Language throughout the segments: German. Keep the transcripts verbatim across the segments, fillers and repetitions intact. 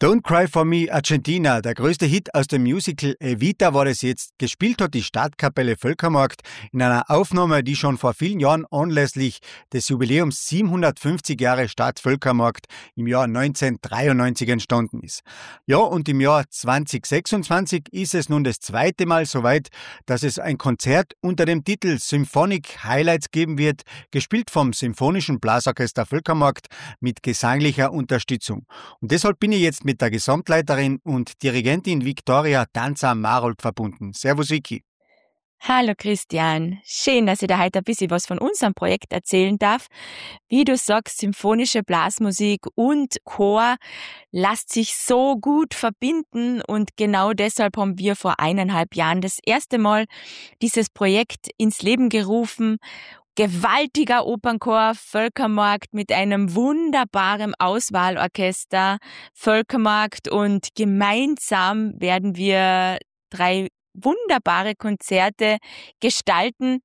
Don't Cry for Me Argentina, der größte Hit aus dem Musical Evita war es jetzt. Gespielt hat die Stadtkapelle Völkermarkt in einer Aufnahme, die schon vor vielen Jahren anlässlich des Jubiläums siebenhundertfünfzig Jahre Stadt Völkermarkt im Jahr neunzehnhundertdreiundneunzig entstanden ist. Ja, und im Jahr zweitausendsechsundzwanzig ist es nun das zweite Mal soweit, dass es ein Konzert unter dem Titel Symphonic Highlights geben wird, gespielt vom Symphonischen Blasorchester Völkermarkt mit gesanglicher Unterstützung. Und deshalb bin ich jetzt mit der Gesamtleiterin und Dirigentin Viktoria Danzer-Marold verbunden. Servus Vicky. Hallo Christian, schön, dass ich dir heute ein bisschen was von unserem Projekt erzählen darf. Wie du sagst, symphonische Blasmusik und Chor lässt sich so gut verbinden und genau deshalb haben wir vor eineinhalb Jahren das erste Mal dieses Projekt ins Leben gerufen. Gewaltiger Opernchor, Völkermarkt mit einem wunderbaren Auswahlorchester, Völkermarkt, und gemeinsam werden wir drei wunderbare Konzerte gestalten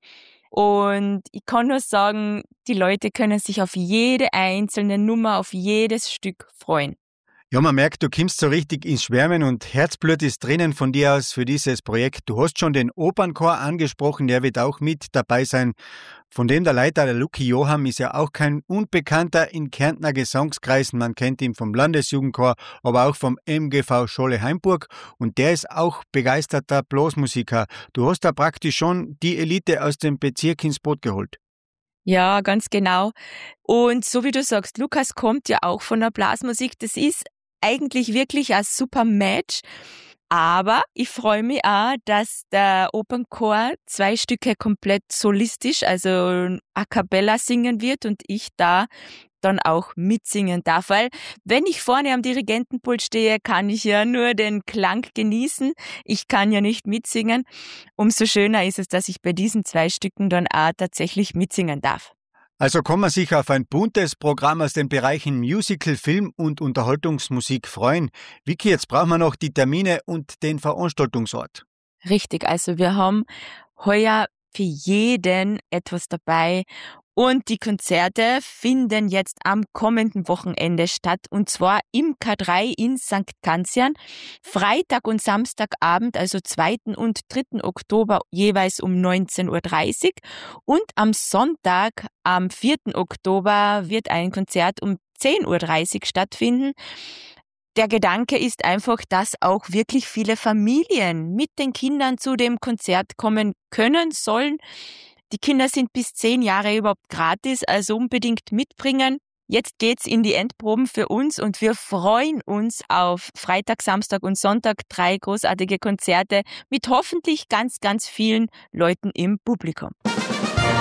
und ich kann nur sagen, die Leute können sich auf jede einzelne Nummer, auf jedes Stück freuen. Ja, man merkt, du kommst so richtig ins Schwärmen und Herzblut ist drinnen von dir aus für dieses Projekt. Du hast schon den Opernchor angesprochen, der wird auch mit dabei sein. Von dem der Leiter, der Luki Joham, ist ja auch kein Unbekannter in Kärntner Gesangskreisen. Man kennt ihn vom Landesjugendchor, aber auch vom M G V Scholle-Heimburg. Und der ist auch begeisterter Blasmusiker. Du hast da praktisch schon die Elite aus dem Bezirk ins Boot geholt. Ja, ganz genau. Und so wie du sagst, Lukas kommt ja auch von der Blasmusik. Das ist eigentlich wirklich ein super Match. Aber ich freue mich auch, dass der Opernchor zwei Stücke komplett solistisch, also a cappella singen wird und ich da dann auch mitsingen darf. Weil wenn ich vorne am Dirigentenpult stehe, kann ich ja nur den Klang genießen. Ich kann ja nicht mitsingen. Umso schöner ist es, dass ich bei diesen zwei Stücken dann auch tatsächlich mitsingen darf. Also kann man sich auf ein buntes Programm aus den Bereichen Musical, Film und Unterhaltungsmusik freuen. Vicky, jetzt brauchen wir noch die Termine und den Veranstaltungsort. Richtig, also wir haben heuer für jeden etwas dabei und die Konzerte finden jetzt am kommenden Wochenende statt und zwar im K drei in Sankt Kanzian, Freitag und Samstagabend, also zweiten und dritten Oktober jeweils um neunzehn Uhr dreißig und am Sonntag, am vierten Oktober, wird ein Konzert um zehn Uhr dreißig stattfinden. Der Gedanke ist einfach, dass auch wirklich viele Familien mit den Kindern zu dem Konzert kommen können sollen. Die Kinder sind bis zehn Jahre überhaupt gratis, also unbedingt mitbringen. Jetzt geht's in die Endproben für uns und wir freuen uns auf Freitag, Samstag und Sonntag drei großartige Konzerte mit hoffentlich ganz, ganz vielen Leuten im Publikum.